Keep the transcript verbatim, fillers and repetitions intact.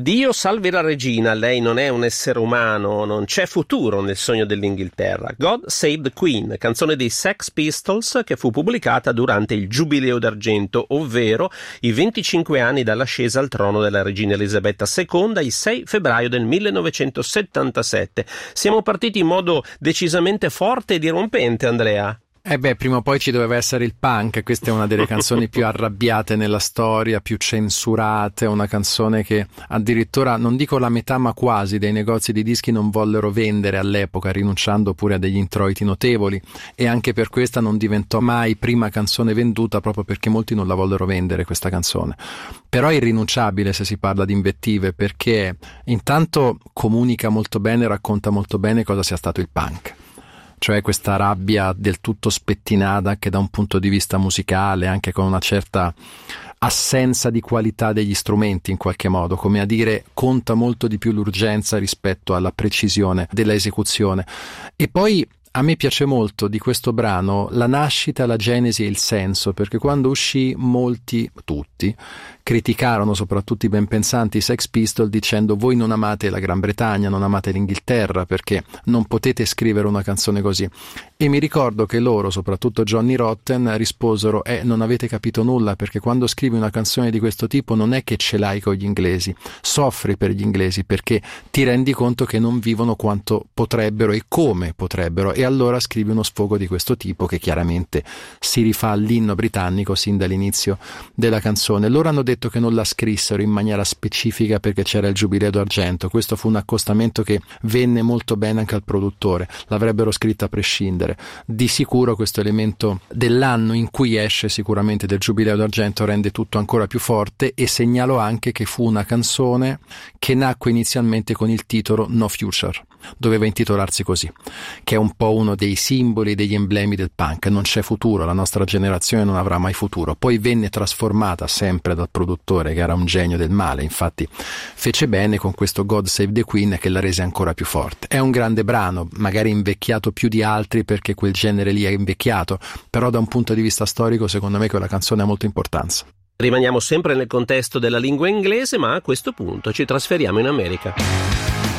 Dio salvi la regina, lei non è un essere umano, non c'è futuro nel sogno dell'Inghilterra. God Save the Queen, canzone dei Sex Pistols che fu pubblicata durante il Giubileo d'Argento, ovvero i venticinque anni dall'ascesa al trono della regina Elisabetta seconda, il sei febbraio del millenovecentosettantasette. Siamo partiti in modo decisamente forte e dirompente, Andrea. Eh beh, prima o poi ci doveva essere il punk. Questa è una delle canzoni più arrabbiate nella storia, più censurate, una canzone che addirittura, non dico la metà ma quasi, dei negozi di dischi non vollero vendere all'epoca, rinunciando pure a degli introiti notevoli, e anche per questa non diventò mai prima canzone venduta, proprio perché molti non la vollero vendere questa canzone. Però è irrinunciabile se si parla di invettive, perché intanto comunica molto bene, racconta molto bene cosa sia stato il punk. Cioè questa rabbia del tutto spettinata anche da un punto di vista musicale, anche con una certa assenza di qualità degli strumenti in qualche modo, come a dire conta molto di più l'urgenza rispetto alla precisione della esecuzione. E poi a me piace molto di questo brano la nascita, la genesi e il senso, perché quando uscì molti, tutti, criticarono, soprattutto i ben pensanti, i Sex Pistols, dicendo: voi non amate la Gran Bretagna, non amate l'Inghilterra, perché non potete scrivere una canzone così. E mi ricordo che loro, soprattutto Johnny Rotten, risposero: eh, non avete capito nulla, perché quando scrivi una canzone di questo tipo non è che ce l'hai con gli inglesi, soffri per gli inglesi, perché ti rendi conto che non vivono quanto potrebbero e come potrebbero, e allora scrivi uno sfogo di questo tipo che chiaramente si rifà all'inno britannico sin dall'inizio della canzone. Loro hanno detto che non la scrissero in maniera specifica perché c'era il Giubileo d'Argento. Questo fu un accostamento che venne molto bene anche al produttore, l'avrebbero scritta a prescindere. Di sicuro questo elemento dell'anno in cui esce, sicuramente del Giubileo d'Argento, rende tutto ancora più forte, e segnalo anche che fu una canzone che nacque inizialmente con il titolo No Future, doveva intitolarsi così, che è un po' uno dei simboli, degli emblemi del punk. Non c'è futuro, la nostra generazione non avrà mai futuro. Poi venne trasformata sempre dal produttore, che era un genio del male, infatti fece bene con questo God Save the Queen, che la rese ancora più forte. È un grande brano, magari invecchiato più di altri perché quel genere lì è invecchiato, però da un punto di vista storico secondo me quella canzone ha molta importanza. Rimaniamo sempre nel contesto della lingua inglese, ma a questo punto ci trasferiamo in America.